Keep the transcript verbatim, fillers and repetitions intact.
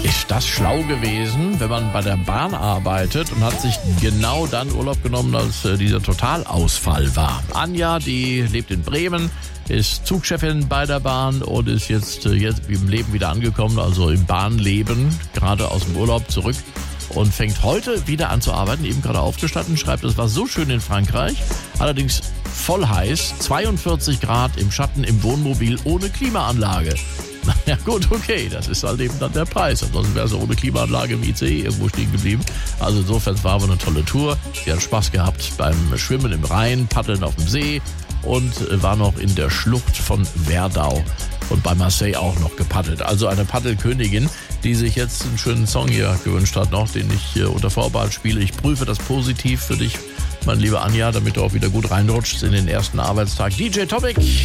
Ist das schlau gewesen, wenn man bei der Bahn arbeitet und hat sich genau dann Urlaub genommen, als äh, dieser Totalausfall war? Anja, die lebt in Bremen, ist Zugchefin bei der Bahn und ist jetzt, äh, jetzt im Leben wieder angekommen, also im Bahnleben, gerade aus dem Urlaub zurück und fängt heute wieder an zu arbeiten, eben gerade aufgestanden, schreibt, es war so schön in Frankreich, allerdings voll heiß, zweiundvierzig Grad im Schatten im Wohnmobil ohne Klimaanlage. Ja gut, okay, das ist halt eben dann der Preis. Ansonsten wäre es ohne Klimaanlage im I C E irgendwo stehen geblieben. Also insofern war es eine tolle Tour. Sie hat Spaß gehabt beim Schwimmen im Rhein, Paddeln auf dem See und war noch in der Schlucht von Werdau und bei Marseille auch noch gepaddelt. Also eine Paddelkönigin, die sich jetzt einen schönen Song hier gewünscht hat noch, den ich äh, unter Vorbehalt spiele. Ich prüfe das positiv für dich, mein lieber Anja, damit du auch wieder gut reinrutschst in den ersten Arbeitstag. D J Topic.